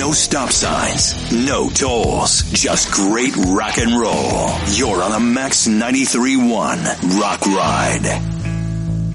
No stop signs, no tolls, just great rock and roll. You're on the Max 93.1 Rock Ride.